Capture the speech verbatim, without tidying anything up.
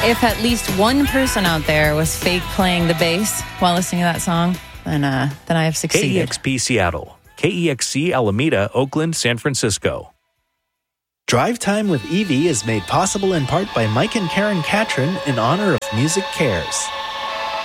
If at least one person out there was fake playing the bass while listening to that song, then uh, then I have K succeeded. E X P Seattle, K E X C Alameda, Oakland, San Francisco. Drive Time with Evie is made possible in part by Mike and Karen Catron in honor of Music Cares.